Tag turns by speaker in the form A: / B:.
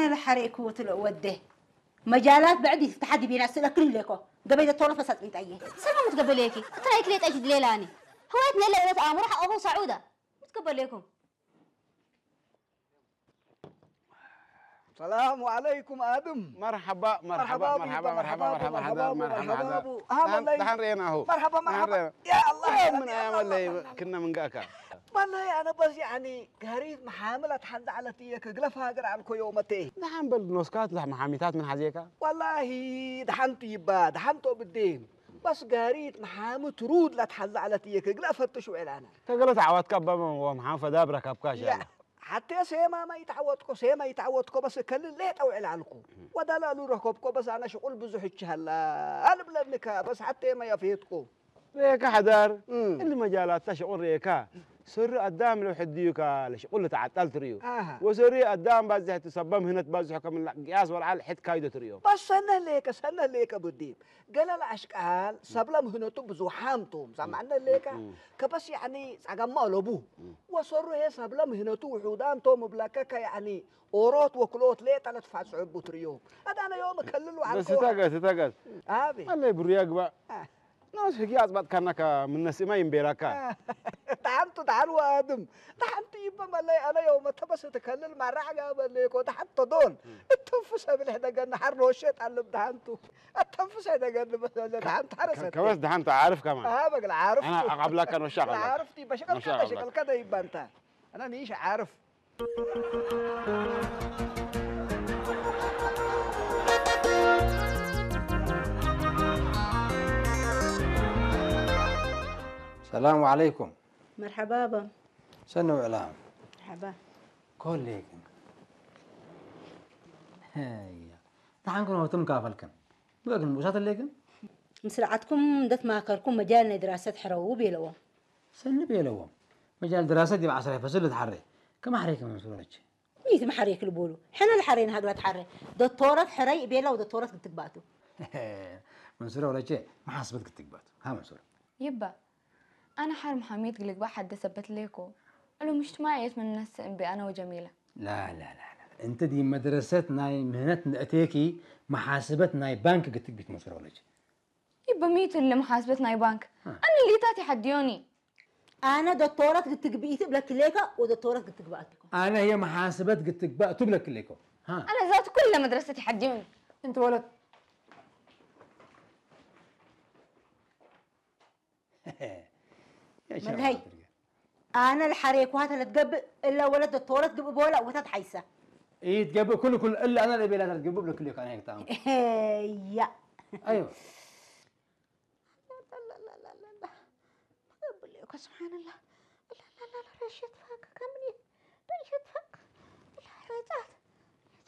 A: أنا الحريق وده مجالات بعدي تحدي بين أسئلة كل ليكو قبل الطولة فسد أنت أيه
B: سلمى متقبليكي ترايك ليه تأجد ليلاني هوايتنا إلا إذا أمرح أبو سعودة متقبليكم.
C: السلام عليكم آدم.
D: مرحبا مرحبا مرحبا مرحبا مرحبا مرحبا دحين رينا هو
C: مرحبا يا الله
D: من ايام اللي كنا من قاكا
C: والله انا بس يعني قريب محامله تحد على تيك قلف هاجر عن يومتي
D: دحين بالنسكات له محاميتات من حزيكا
C: والله دحين طيبا دحين تو بالدين بس قريت محامي ترود لا تحز على تيك قلف فتشوا انا
D: تقول تعود كبا ومحام فدابرك كبكاش
C: حتى سيما ما يتعودكم بس كل ليه توعي عنكم ودلالو ركبكم بس انا شغل بزحج هلا انا بلدنك بس حتى ما يفيدكم
D: ريكا حدار اللي مجالات تشغل ريكا سر قدام لو حديوكا لشغل تعطل تريو وسري قدام بزح تسبم هنا تبزح كم قياس ولا على حد كايدو تريو
C: بس سنة ليك بديم قال الاشكال سبلم هنا تبزو حامتم سمعنا ليك كبس يعني ساقما لبو وسر هي سبلم هنا تو حودان توم بلاكك يعني اوروت وكلوت ليه ثلاث فاس عبو تريو هذا انا يوم اكللوا عنكم
D: بس تتقل
C: ابي
D: الله يبريك بقى ناس في قياس بعد كانك من نسيمين بيراكا
C: تعالوا آدم تحنت يبا مالي أنا يوم تبس تكلل مع رعجة ماليكو تحت دون التنفس بالهدا قلنا حرنو الشيط على دهانتو التنفس هذا قلنا بس دهانت حرست
D: كويس دهانت عارف كمان
C: بقى عارف
D: أنا قبلك أنا وشغل
C: عرفتي بشكل كذا يبا أنت أنا نيش عارف
E: السلام عليكم.
A: مرحبا بابا.
E: سنة وإعلام.
A: مرحبا.
E: كل ليكن. هيا. تحنكم وتم كافلكم. لكن وشات ليكن.
A: مسرعتكم دت ما كركم مجالنا دراسة حروب بيلوا.
E: سنة بيلوا. مجال دراسة دي بعصري فسلت حري. كم حريك من سورج.
A: ميت محريك اللي بقولوا. حنا الحرين هقولت حري. دكتورة حري بيلا ودكتورة تكباتو.
E: منصورة ولا شيء ما حسبتك تكباتو. ها منصورة.
F: يبا أنا حار محاميت قلق واحد دسبت ليكو قالوا مجتمعية من الناس أنا وجميلة
E: لا أنت دي مدرستنا مهنتنا أتيكي محاسبتنا بنك قلت بيت مصر ولا شيء
F: يبا ميت اللي محاسبتنا بنك أنا اللي تاتي حديوني
A: أنا دكتورة قلت بيت بلك ليكا ودكتورة قلت بقاتكم
E: أنا هي محاسبات قلت بقى بلك ليكو
F: ها أنا ذات كل مدرستي حديوني
E: أنت ولد
A: من هي أنا الحريق وهذا اللي تقبل إلا ولد دكتورة تقبل بولا وتتحيسة
E: إيه تقبل كل إلا أنا اللي بلا تقبل لك ليك أنا هيك تعمل
A: يا
E: أيوه
A: لا تقبل ليك سبحان الله لا رشيت فاك